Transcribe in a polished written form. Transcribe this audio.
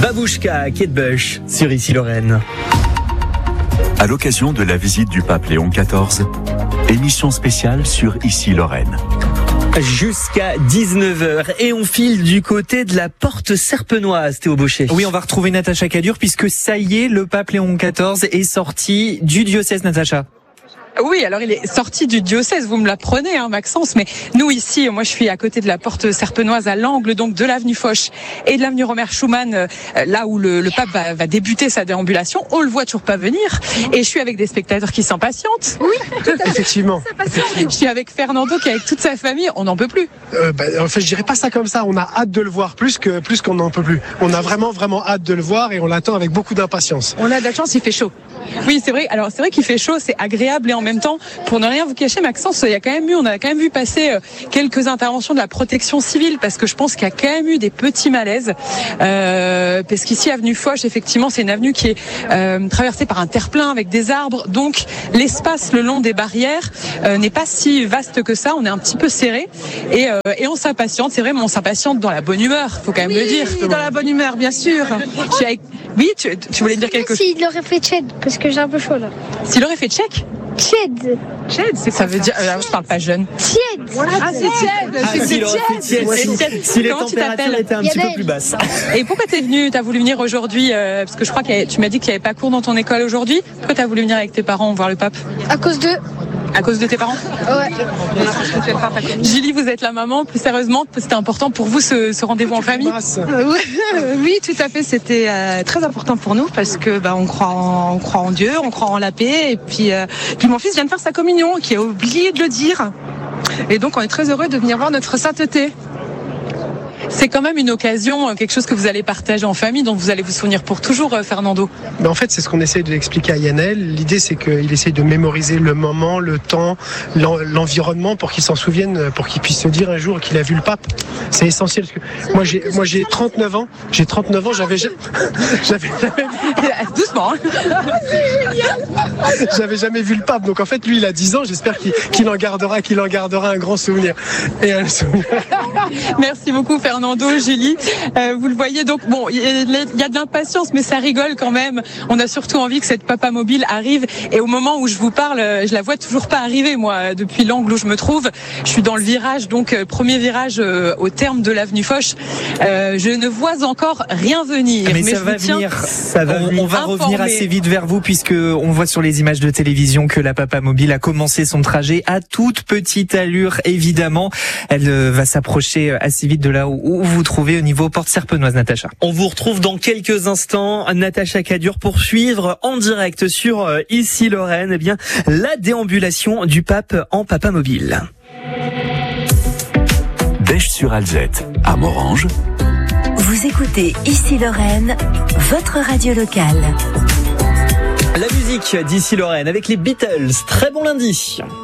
Babouchka, Kate Bush, sur Ici Lorraine. À l'occasion de la visite du pape Léon XIV, émission spéciale sur Ici Lorraine. Jusqu'à 19h et on file du côté de la porte serpenoise, Théo Bauchet. Oui, on va retrouver Natacha Cadur puisque ça y est, le pape Léon XIV est sorti du diocèse, Natacha. Oui, alors il est sorti du diocèse, vous me l'apprenez, Maxence, mais nous ici, moi je suis à côté de la porte serpenoise, à l'angle donc de l'avenue Foch et de l'avenue Romer Schumann, là où le pape va débuter sa déambulation. On le voit toujours pas venir et je suis avec des spectateurs qui s'impatientent. Oui, effectivement. Je suis avec Fernando qui est avec toute sa famille, on n'en peut plus. En fait, je dirais pas ça comme ça, on a hâte de le voir plus qu'on n'en peut plus. On a vraiment hâte de le voir et on l'attend avec beaucoup d'impatience. On a de la chance, il fait chaud. Oui, c'est vrai. Alors c'est vrai qu'il fait chaud, c'est agréable et en même temps, pour ne rien vous cacher, Maxence, on a quand même vu passer quelques interventions de la protection civile parce que je pense qu'il y a quand même eu des petits malaises. Parce qu'ici, avenue Foch, effectivement, c'est une avenue qui est traversée par un terre-plein avec des arbres, donc l'espace le long des barrières n'est pas si vaste que ça. On est un petit peu serré et on s'impatiente. C'est vrai, mais on s'impatiente dans la bonne humeur. Faut quand même le dire. Dans la bonne humeur, bien sûr. Je suis avec... Oui, tu voulais dire quelque chose? S'il aurait fait tchèque, parce que j'ai un peu chaud là. S'il aurait fait tchèque? Tiède. Ça veut dire, je parle pas jeune. Tiède. Ah, c'est tiède. Si les températures étaient un petit peu plus basses. Et pourquoi t'as voulu venir aujourd'hui? Parce que je crois que tu m'as dit qu'il n'y avait pas cours dans ton école aujourd'hui. Pourquoi t'as voulu venir avec tes parents voir le pape? À cause de tes parents? Ouais. Julie, vous êtes la maman, plus sérieusement, c'était important pour vous ce rendez-vous en famille? Oui, tout à fait, c'était très important pour nous parce que on croit en Dieu, on croit en la paix et puis mon fils vient de faire sa communion, qui a oublié de le dire. Et donc on est très heureux de venir voir notre sainteté. C'est quand même une occasion, quelque chose que vous allez partager en famille, dont vous allez vous souvenir pour toujours, Fernando. Mais en fait, c'est ce qu'on essaie de l'expliquer à Yannel. L'idée, c'est qu'il essaye de mémoriser le moment, le temps, l'environnement pour qu'il s'en souvienne, pour qu'il puisse se dire un jour qu'il a vu le pape. C'est essentiel. Parce que moi, j'ai 39 ans. J'avais jamais doucement. J'avais jamais vu le pape. Donc en fait, lui, il a 10 ans. J'espère qu'il en gardera un grand souvenir. Et un souvenir. Merci beaucoup, Fernando, Julie. Vous le voyez, donc bon, il y a de l'impatience, mais ça rigole quand même. On a surtout envie que cette papa mobile arrive. Et au moment où je vous parle, je la vois toujours pas arriver, moi, depuis l'angle où je me trouve. Je suis dans le virage, donc premier virage au terme de l'avenue Foch. Je ne vois encore rien venir. Mais ça va venir. On va revenir assez vite vers vous puisque on voit sur les images de télévision que la papa mobile a commencé son trajet à toute petite allure, évidemment. Elle va s'approcher assez vite de là où vous vous trouvez au niveau porte serpenoise, Natacha. On vous retrouve dans quelques instants, Natacha Cadur, pour suivre en direct sur Ici Lorraine, la déambulation du pape en papa mobile. Beche-sur-Alzette, à Morhange. Vous écoutez Ici Lorraine, votre radio locale. La musique d'Ici Lorraine avec les Beatles. Très bon lundi.